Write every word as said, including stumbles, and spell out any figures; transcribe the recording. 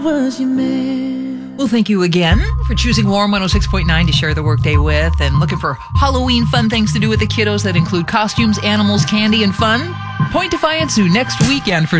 Was your man? Well, thank you again for choosing Warm one oh six point nine to share the workday with, and looking for Halloween fun things to do with the kiddos that include costumes, animals, candy, and fun. Point Defiance Zoo next weekend for